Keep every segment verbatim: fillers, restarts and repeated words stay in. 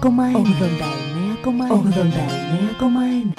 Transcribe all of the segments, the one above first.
κόμμα ένα. ογδόντα εννέα κόμμα ένα.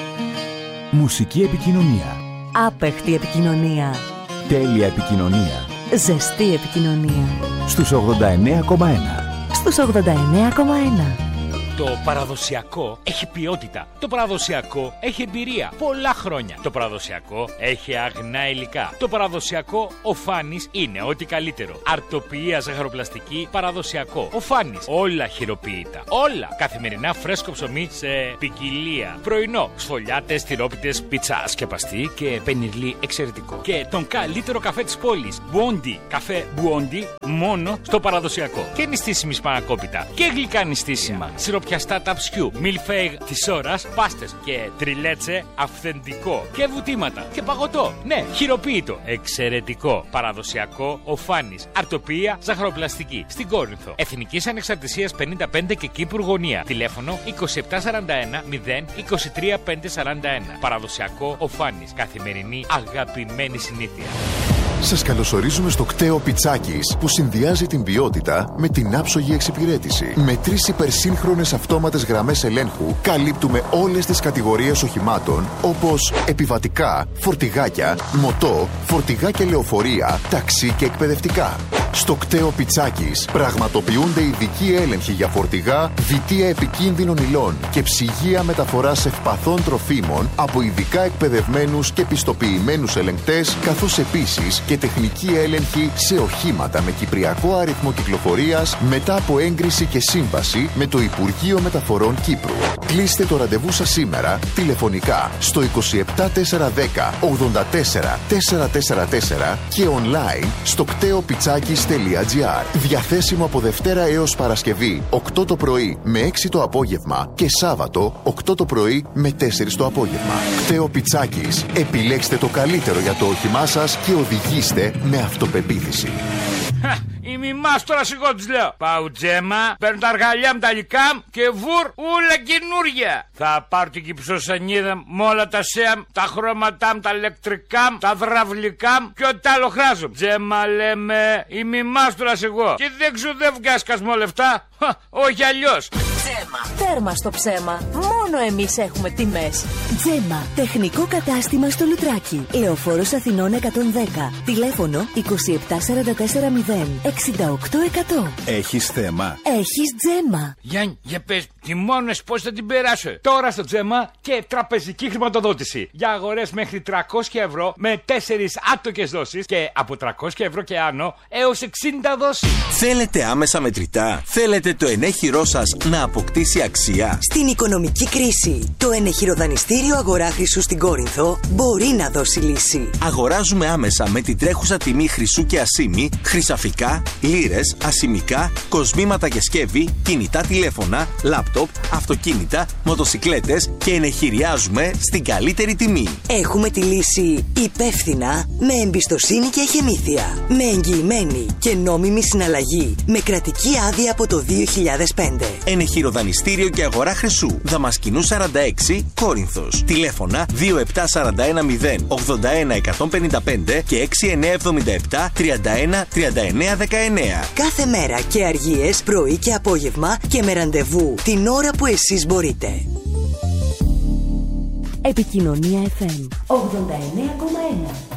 Μουσική επικοινωνία. Άπεχτη επικοινωνία. Τέλεια επικοινωνία. Ζεστή επικοινωνία. Στους ογδόντα εννέα κόμμα ένα. Στους ογδόντα εννέα κόμμα ένα. Το παραδοσιακό έχει ποιότητα. Το παραδοσιακό έχει εμπειρία. Πολλά χρόνια. Το παραδοσιακό έχει αγνά υλικά. Το παραδοσιακό ο Φάνης είναι ό,τι καλύτερο. Αρτοποιία ζαχαροπλαστική παραδοσιακό. Ο Φάνης. Όλα χειροποίητα. Όλα. Καθημερινά φρέσκο ψωμί σε ποικιλία. Πρωινό. Σφολιάτες, τυρόπιτες, πίτσα σκεπαστή και πενιρλί εξαιρετικό. Και τον καλύτερο καφέ της πόλης. Μπουόντι. Καφέ Μπουόντι μόνο στο παραδοσιακό. Και νηστίσιμη σπανακόπιτα. Και γλυκά νηστίσιμα. Πιαστά ταψιού, μιλφέιγ της ώρας, πάστες και τριλέτσε αυθεντικό και βουτήματα και παγωτό. Ναι, χειροποίητο, εξαιρετικό, παραδοσιακό, ο Φάνης, αρτοποιία ζαχαροπλαστική στην Κόρινθο. Εθνικής Ανεξαρτησίας πενήντα πέντε και Κύπρου γωνία. Τηλέφωνο είκοσι επτά σαράντα ένα μηδέν είκοσι τρία πεντακόσια σαράντα ένα. Παραδοσιακό ο Φάνης, καθημερινή αγαπημένη συνήθεια. Σας καλωσορίζουμε στο κτέο Πιτσάκης, που συνδυάζει την ποιότητα με την άψογη εξυπηρέτηση. Με τρεις υπερσύγχρονες αυτόματες γραμμές ελέγχου καλύπτουμε όλες τις κατηγορίες οχημάτων, όπως επιβατικά, φορτηγάκια, μοτό, φορτηγάκια λεωφορεία, ταξί και εκπαιδευτικά. Στο κτέο Πιτσάκης πραγματοποιούνται ειδικοί έλεγχοι για φορτηγά, βιτία επικίνδυνων υλών και ψυγεία μεταφοράς ευπαθών τροφίμων από ειδικά εκπαιδευμένους και πιστοποιημένους ελεγκτές, καθώς επίσης και τεχνική έλεγχη σε οχήματα με κυπριακό αριθμό κυκλοφορίας μετά από έγκριση και σύμβαση με το Υπουργείο Μεταφορών Κύπρου. Κλείστε το ραντεβού σας σήμερα τηλεφωνικά στο είκοσι επτά τετρακόσια δέκα ογδόντα τέσσερα τετρακόσια σαράντα τέσσερα και online στο κτέο πιτσάκης τελεία τζι άρ. Διαθέσιμο από Δευτέρα έως Παρασκευή οκτώ το πρωί με έξι το απόγευμα και Σάββατο οκτώ το πρωί με τέσσερα το απόγευμα. Κτέο Πιτσάκης. Επιλέξτε το καλύτερο για το όχημά σας και οδηγήστε με αυτοπεποίθηση. Η μιμάς τώρα σιγό της λέω. Πάω τζέμα, παίρνω τα αργαλιά μου τα υλικά και βουρ ούλα καινούρια. Θα πάρω την κυψοσανίδα μου με όλα τα σέα μου, τα χρώματά μου, τα ηλεκτρικά μου, τα δραυλικά μου και ό,τι άλλο χράζω. Τζέμα λέμε, η μιμάς τώρα σιγό. Και δεν ξοδεύω και ασκασμό λεφτά. Όχι αλλιώς. Τζέμα. Τέρμα στο ψέμα. Μόνο εμείς έχουμε τιμές. Τζέμα. Τεχνικό κατάστημα στο Λουτράκι. Λεωφόρος Αθηνών εκατόν δέκα. Τηλέφωνο είκοσι επτά σαράντα τέσσερα μηδέν εξήντα οκτώ εκατό. Έχεις θέμα? Έχεις Τζέμα. Γιάννη, για πες, τιμώνες πώς θα την περάσω. Τώρα στο Τζέμα και τραπεζική χρηματοδότηση. Για αγορές μέχρι τριακόσια ευρώ με τέσσερις άτοκες δόσεις και από τριακόσια ευρώ και άνω έως εξήντα δόσεις. Θέλετε άμεσα μετρητά? Θέλετε το ενέχειρό σας να αποκτήσει αξία? Στην οικονομική κρίση, το ενεχειροδανιστήριο Αγορά Χρυσού στην Κόρινθο μπορεί να δώσει λύση. Αγοράζουμε άμεσα με την τρέχουσα τιμή χρυσού και ασήμι, χρυσαφικά, λίρες, ασημικά, κοσμήματα και σκεύη, κινητά τηλέφωνα, λάπτοπ, αυτοκίνητα, μοτοσικλέτες και ενεχειριάζουμε στην καλύτερη τιμή. Έχουμε τη λύση υπεύθυνα, με εμπιστοσύνη και εχεμήθεια. Με εγγυημένη και νόμιμη συναλλαγή, με κρατική άδεια από το δύο χιλιάδες πέντε. Ενεχειροδανιστήριο και Αγορά Χρυσού, Δαμασκηνού σαράντα έξι, Κόρινθος. Τηλέφωνα δύο επτά σαράντα ένα μηδέν ογδόντα ένα εκατόν πενήντα πέντε και έξι εννέα εβδομήντα επτά τριάντα ένα τριάντα εννέα δεκαεννέα. Κάθε μέρα και αργίες, πρωί και απόγευμα και με ραντεβού την ώρα που εσείς μπορείτε. Επικοινωνία εφ εμ ογδόντα εννέα κόμμα ένα.